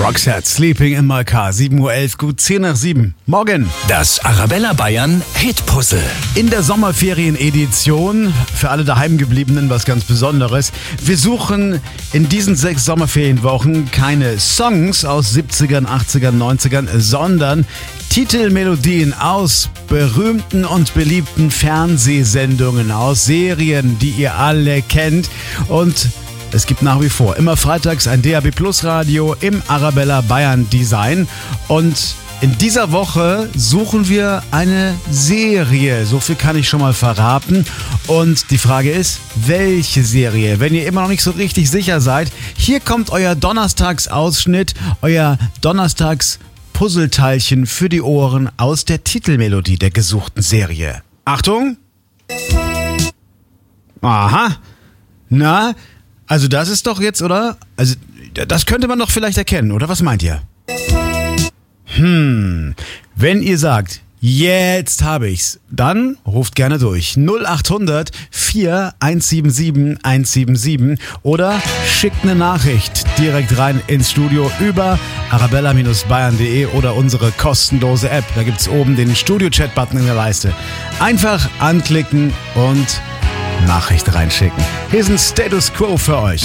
Roxette, Sleeping in My Car, 7:11 Uhr, gut 10 nach 7. Morgen. Das Arabella Bayern Hit-Puzzle. In der Sommerferien-Edition, für alle daheimgebliebenen was ganz Besonderes. Wir suchen in diesen 6 Sommerferienwochen keine Songs aus 70ern, 80ern, 90ern, sondern Titelmelodien aus berühmten und beliebten Fernsehsendungen, aus Serien, die ihr alle kennt. Und es gibt nach wie vor immer freitags ein DAB Plus Radio im Arabella Bayern Design. Und in dieser Woche suchen wir eine Serie. So viel kann ich schon mal verraten. Und die Frage ist, welche Serie? Wenn ihr immer noch nicht so richtig sicher seid, hier kommt euer Donnerstagsausschnitt, euer Donnerstags-Puzzleteilchen für die Ohren aus der Titelmelodie der gesuchten Serie. Achtung! Aha! Na, also das ist doch jetzt, oder? Also das könnte man doch vielleicht erkennen, oder? Was meint ihr? Wenn ihr sagt, jetzt habe ich's, dann ruft gerne durch 0800 4177 177 oder schickt eine Nachricht direkt rein ins Studio über arabella-bayern.de oder unsere kostenlose App. Da gibt's oben den Studio-Chat-Button in der Leiste. Einfach anklicken und Nachricht reinschicken. Hier ist ein Status Quo für euch.